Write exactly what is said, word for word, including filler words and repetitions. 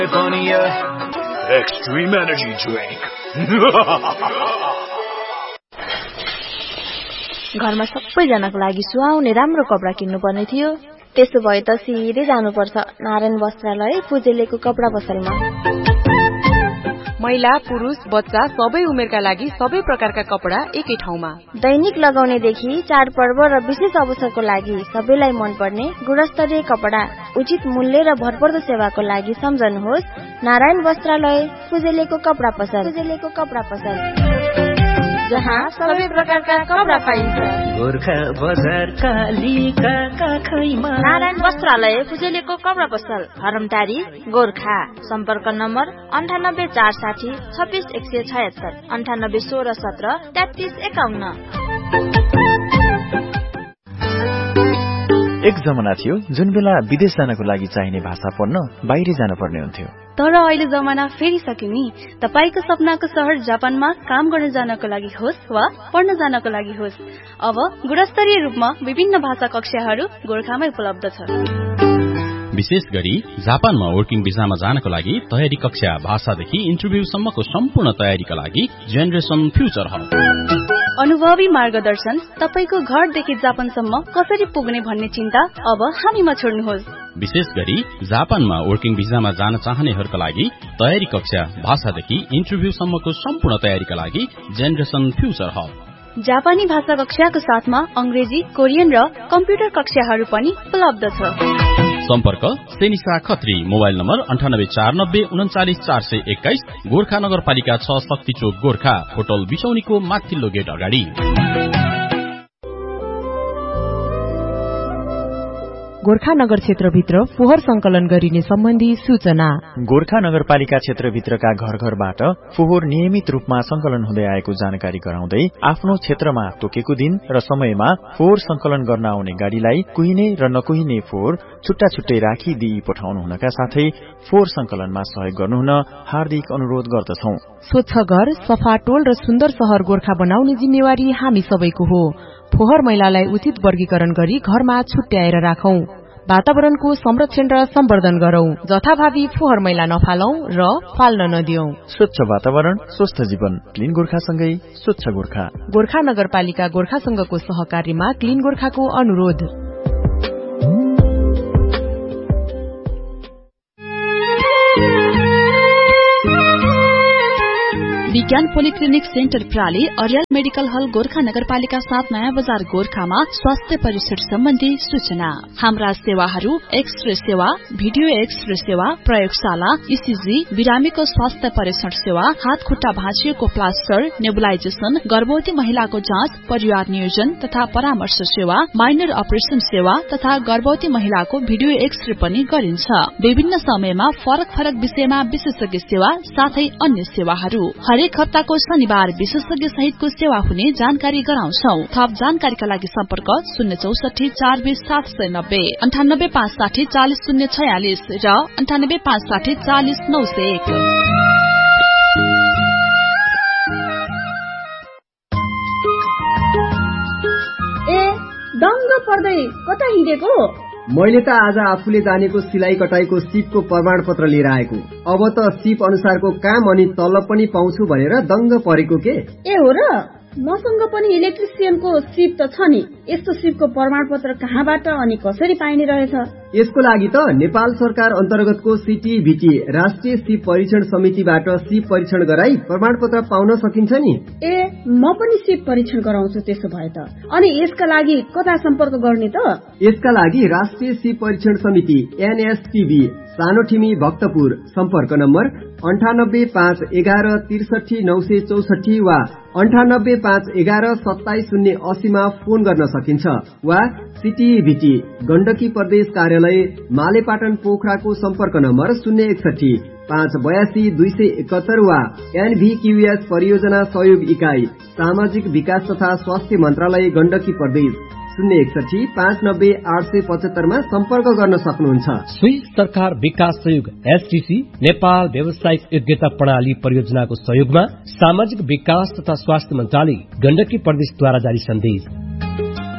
Extreme energy drink. घरमा सबैजनाको लागि सुहाउने राम्रो कपडा किन्नु पर्ने थियो। त्यसो भए त सिधै जानुपर्छ नारायण वस्त्रालय फुजेलेको कपडा पसलमा। महिला पुरुष बच्चा सबै उमेरका लागि सबै प्रकारका कपडा एकै ठाउँमा। दैनिक लगाउनेदेखि चाडपर्व र विशेष अवसरको लागि सबैलाई मनपर्ने गुणस्तरीय कपडा उचित मूल्य र भरपर्दो सेवाको लागि सम्झनुहोस् नारायण वस्त्रालय फुजेलेको कपडा पसल। फुजेलेको कपडा पसल जहाँ सबै प्रकारका कपडा पाइन्छ। गोर्खा बजार कालीका काखैमा नारायण वस्त्रालय फुजेलेको कपडा पसल हरमटारी गोर्खा। सम्पर्क नम्बर अन्ठानब्बे चार साठी छब्बिस एक सय छयत्तर अन्ठानब्बे सोह्र सत्र तेत्तिस एकाउन्न। एक जमाना थियो जुन बेला विदेश जानको लागि चाहिने भाषा पढ्न बाहिर जान पर्ने हुन्थ्यो। तर अहिले जमाना फेरिसक्यो नि। तपाईको सपनाको शहर जापानमा काम गर्न जानको लागि होस् वा पढ्न जानको लागि होस्, अब गुणस्तरीय रूपमा विभिन्न भाषा कक्षाहरू गोर्खामै उपलब्ध छ। विशेष गरी जापानमा वर्किङ भिसामा जानको लागि तयारी कक्षा भाषादेखि इन्टरभ्यूसम्मको सम्पूर्ण तयारीका लागि जेनरेसन फ्युचर हब। अनुभवी मार्गदर्शन, तपाईको घरदेखि जापानसम्म कसरी पुग्ने भन्ने चिन्ता अब हामीमा छोड्नुहोस्। विशेष गरी जापानमा वर्किङ भिसामा जान चाहनेहरूका लागि तयारी कक्षा भाषादेखि इन्टरभ्यूसम्मको सम्पूर्ण तयारीका लागि जेनरेसन फ्युचर हब। जापानी भाषा कक्षाको साथमा अंग्रेजी, कोरियन र कम्प्युटर कक्षाहरू पनि उपलब्ध छ। सम्पर्क सेनिसा खत्री, मोबाइल नम्बर अन्ठानब्बे चार नब्बे उन्चालिस चार सय एक्काइस, गोर्खा नगरपालिका छ, शक्ति चोक गोर्खा, होटल बिसौनीको माथिल्लो गेट अगाडि। गोर्खा नगर क्षेत्रभित्र फोहोर संकलन गरिने सम्बन्धी सूचना। गोर्खा नगरपालिका क्षेत्रभित्रका घर घरबाट फोहोर नियमित रूपमा संकलन हुँदै आएको जानकारी गराउँदै आफ्नो क्षेत्रमा तोकेको दिन र समयमा फोहोर संकलन गर्न आउने गाड़ीलाई कुहिने र नकुहिने फोहोर छुट्टा छुट्टै राखिदिई पठाउनु हुनका साथै फोहोर संकलनमा सहयोग गर्नुहुन हार्दिक अनुरोध गर्दछौं। स्वच्छ घर, सफा टोल र सुन्दर शहर गोर्खा बनाउने जिम्मेवारी हामी सबैको हो। फोहोर मैलालाई उचित वर्गीकरण गरी घरमा छुट्याएर राखौं। वातावरणको संरक्षण र सम्वर्धन गरौं। जथाभावी फोहोर मैला नफालौं र फाल्न नदियौं। स्वच्छ वातावरण, स्वस्थ जीवन, क्लीन गोर्खासँगै स्वच्छ गोर्खा। गोर्खा नगरपालिका गोर्खासँगको सहकार्यमा क्लीन गोर्खाको अनुरोध। विज्ञान पोलिक्लिनिक सेन्टर प्राली अर्याल मेडिकल हल गोर्खा नगरपालिका साथ नयाँ बजार गोर्खामा स्वास्थ्य परीक्षण सम्बन्धी सूचना। हाम्रा सेवाहरू एक्सरे सेवा, भिडियो एक्सरे सेवा, प्रयोगशाला, ईसीजी, बिरामीको स्वास्थ्य परीक्षण सेवा, हात खुट्टा भाँचिएको प्लास्टर, नेबुलाइजेशन, गर्भवती महिलाको जाँच, परिवार नियोजन तथा परामर्श सेवा, माइनर अपरेशन सेवा तथा गर्भवती महिलाको भिडियो एक्सरे पनि गरिन्छ। विभिन्न समयमा फरक फरक विषयमा विशेषज्ञ सेवा साथै अन्य सेवाहरू। हरेक हप्ताको शनिबार विशेषज्ञ सहितको सेवा हुने जानकारी गराउँछौ। थप जानकारीका लागि सम्पर्क शून्य चौसठी चार बीस सात सय नब्बे, अन्ठानब्बे पाँच साठी चालिस शून्य छयालिस र अन्ठानब्बे पाँच साठी चालिस नौ सय एक। ए दङ्ग पर्दै कता हिँडेको? मैले त आज आफूले जानेको सिलाई कटाईको सिपको प्रमाण पत्र लिएर आएको। अब त सिप अनुसारको काम अनि तलब पनि पाउँछु भनेर दङ्ग परेको के। ए हो र? मसँग पनि इलेक्ट्रिसियनको सिप त छ नि। यस्तो सिपको प्रमाण पत्र कहाँबाट अनि कसरी पाइने रहेछ? यसको लागि त नेपाल सरकार अन्तर्गतको सिटिभिटी राष्ट्रिय सिप परीक्षण समितिबाट सिप परीक्षण गराई प्रमाण पत्र पाउन सकिन्छ नि। ए म पनि सिप परीक्षण गराउँछु त्यसो भए त। अनि यसका लागि कता सम्पर्क गर्ने त? यसका लागि राष्ट्रिय सिप परीक्षण समिति एनएसटीबी सानो ठिमी भक्तपुर, सम्पर्क नम्बर अन्ठानब्बे पाँच एघार त्रिसठी नौ सय चौसठी वा अन्ठानब्बे पाँच एघार सत्ताइस शून्य अस्सीमा फोन गर्न सकिन्छ वा सिटिभिटी गण्डकी प्रदेश कार्यालय मालेपाटन पोखराको सम्पर्क नम्बर शून्य एकसठी पाँच बयासी दुई सय एकहत्तर वा एनभीक्यूएस परियोजना सहयोग इकाई सामाजिक विकास तथा स्वास्थ्य मन्त्रालय गण्डकी प्रदेश शून्य एकसठी पाँच नब्बे आठ सय पचहत्तरमा सम्पर्क गर्न सक्नुहुन्छ। स्वीय सरकार विकास सहयोग एसटीसी नेपाल व्यावसायिक योग्यता प्रणाली परियोजनाको सहयोगमा सामाजिक विकास तथा स्वास्थ्य मन्त्रालय गण्डकी प्रदेशद्वारा जारी सन्देश।